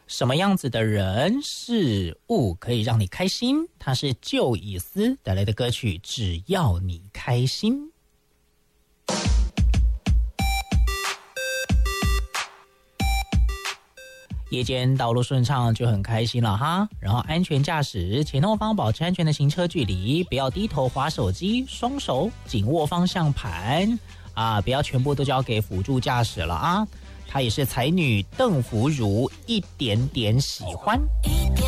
什么样子的人事物可以让你开心？它是旧以斯带来的歌曲《只要你开心》。夜间道路顺畅就很开心了哈，然后安全驾驶，前后方保持安全的行车距离，不要低头滑手机，双手紧握方向盘啊，不要全部都交给辅助驾驶了啊。她也是才女邓福如一点点喜欢。